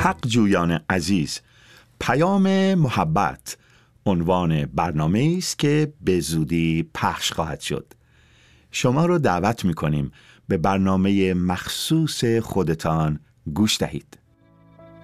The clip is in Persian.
حق جویان عزیز، پیام محبت عنوان برنامه است که به زودی پخش خواهد شد. شما رو دعوت می‌کنیم به برنامه مخصوص خودتان گوش دهید.